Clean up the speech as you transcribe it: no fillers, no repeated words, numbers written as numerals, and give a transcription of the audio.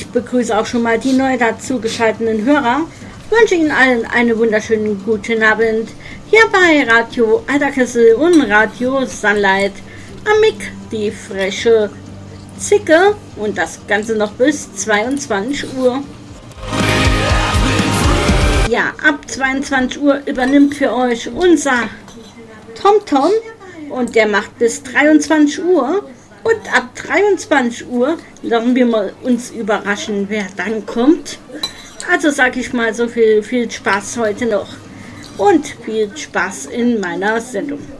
begrüße auch schon mal die neu dazugeschalteten Hörer. Wünsche Ihnen allen einen wunderschönen guten Abend. Hier bei Radio Alterkessel und Radio Sunlight. Am Mic die freche Zicke und das Ganze noch bis 22 Uhr. Ja, ab 22 Uhr übernimmt für euch unser TomTom und der macht bis 23 Uhr. Und ab 23 Uhr lassen wir mal uns überraschen, wer dann kommt. Also sage ich mal so viel Spaß heute noch und viel Spaß in meiner Sendung.